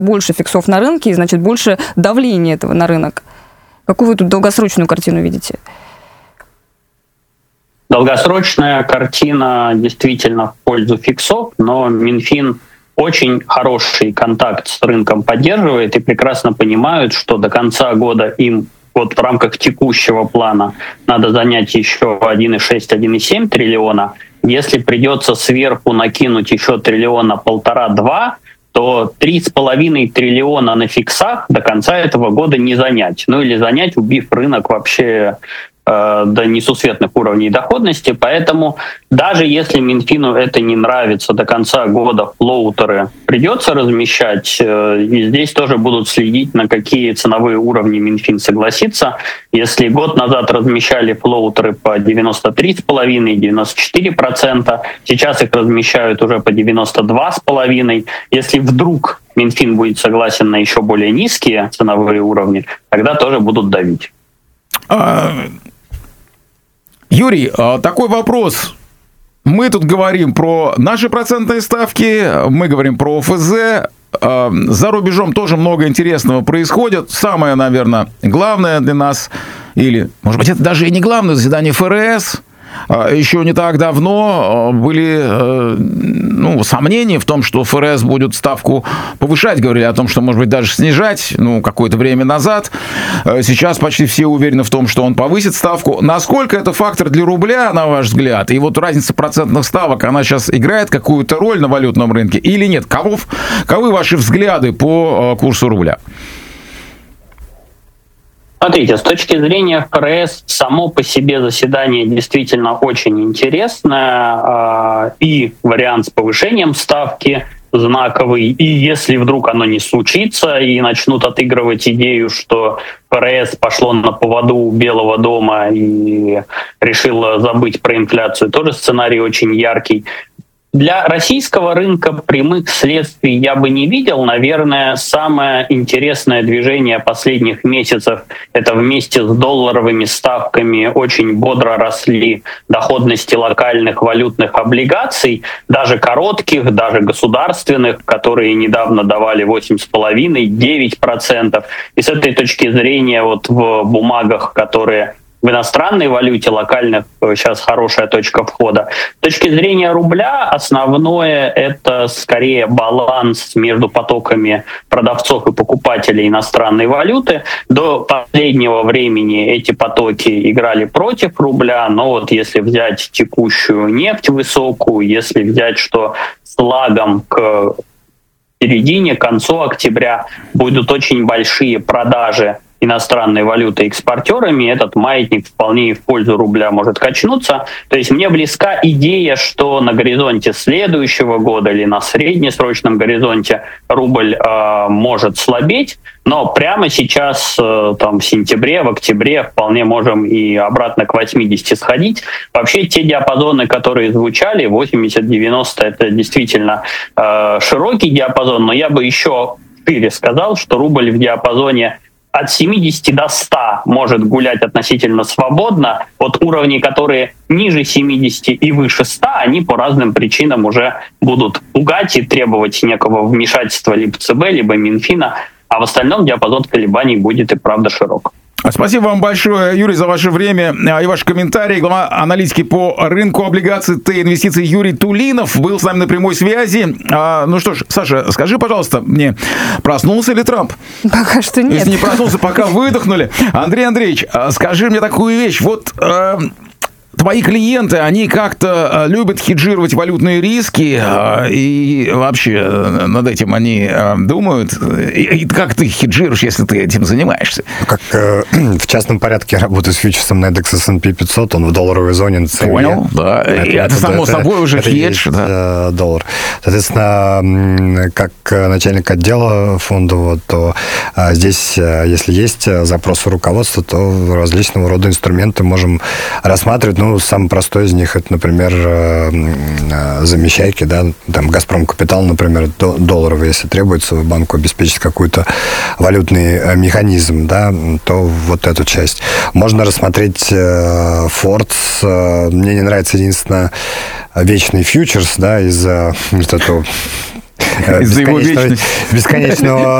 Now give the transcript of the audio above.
больше фиксов на рынке, и, значит, больше давления этого на рынок. Какую вы тут долгосрочную картину видите? Долгосрочная картина действительно в пользу фиксов, но Минфин очень хороший контакт с рынком поддерживает и прекрасно понимают, что до конца года им вот в рамках текущего плана надо занять еще 1,6-1,7 триллиона. Если придется сверху накинуть еще 1,5-1,5 триллиона, то 3,5 триллиона на фиксах до конца этого года не занять. Ну или занять, убив рынок вообще до несусветных уровней доходности. Поэтому даже если Минфину это не нравится, до конца года флоутеры придется размещать, и здесь тоже будут следить, на какие ценовые уровни Минфин согласится. Если год назад размещали флоутеры по 93,5-94%, сейчас их размещают уже по 92,5%. Если вдруг Минфин будет согласен на еще более низкие ценовые уровни, тогда тоже будут давить. Юрий, такой вопрос. Мы тут говорим про наши процентные ставки, мы говорим про ОФЗ. За рубежом тоже много интересного происходит. Самое, наверное, главное для нас, или, может быть, это даже и не главное, заседание ФРС. Еще не так давно были сомнения в том, что ФРС будет ставку повышать. Говорили о том, что, может быть, даже снижать, какое-то время назад. Сейчас почти все уверены в том, что он повысит ставку. Насколько это фактор для рубля, на ваш взгляд? И вот разница процентных ставок, она сейчас играет какую-то роль на валютном рынке или нет? Каковы ваши взгляды по курсу рубля? Смотрите, с точки зрения ФРС, само по себе заседание действительно очень интересное, и вариант с повышением ставки знаковый, и если вдруг оно не случится, и начнут отыгрывать идею, что ФРС пошло на поводу у Белого дома и решило забыть про инфляцию, тоже сценарий очень яркий. Для российского рынка прямых следствий я бы не видел. Наверное, самое интересное движение последних месяцев — это вместе с долларовыми ставками очень бодро росли доходности локальных валютных облигаций, даже коротких, даже государственных, которые недавно давали 8,5-9%. И с этой точки зрения вот в бумагах, которые в иностранной валюте локальных, сейчас хорошая точка входа. С точки зрения рубля основное — это скорее баланс между потоками продавцов и покупателей иностранной валюты. До последнего времени эти потоки играли против рубля, но вот если взять текущую нефть высокую, если взять, что с лагом к середине, к концу октября будут очень большие продажи иностранной валюты экспортерами, этот маятник вполне в пользу рубля может качнуться. То есть мне близка идея, что на горизонте следующего года или на среднесрочном горизонте рубль может слабеть, но прямо сейчас, в сентябре, в октябре вполне можем и обратно к 80 сходить. Вообще те диапазоны, которые звучали, 80-90, это действительно широкий диапазон, но я бы еще шире сказал, что рубль в диапазоне от 70 до 100 может гулять относительно свободно. Вот уровни, которые ниже 70 и выше 100, они по разным причинам уже будут пугать и требовать некого вмешательства либо ЦБ, либо Минфина, а в остальном диапазон колебаний будет и правда широк. Спасибо вам большое, Юрий, за ваше время и ваши комментарии. Глава аналитики по рынку облигаций Т-инвестиций Юрий Тулинов был с нами на прямой связи. Ну что ж, Саша, скажи, пожалуйста, мне, проснулся ли Трамп? Пока что нет. Если не проснулся, пока выдохнули. Андрей Андреевич, скажи мне такую вещь. Вот твои клиенты, они как-то любят хеджировать валютные риски, и вообще над этим они думают. И как ты хеджируешь, если ты этим занимаешься? Как в частном порядке я работаю с фьючерсом на индекс S&P 500, он в долларовой зоне на цене. Понял, да. Это само собой уже хедж, да. Доллар. Соответственно, как начальник отдела фондового, то здесь, если есть запрос у руководства, то различного рода инструменты можем рассматривать. Самый простой из них, это, например, замещайки, да, там Газпром Капитал, например, долларовый, если требуется банку обеспечить какой-то валютный механизм, да, то вот эту часть. Можно рассмотреть Фордс. Мне не нравится единственное вечный фьючерс, да, из-за вот этого Из-за его вечности. бесконечного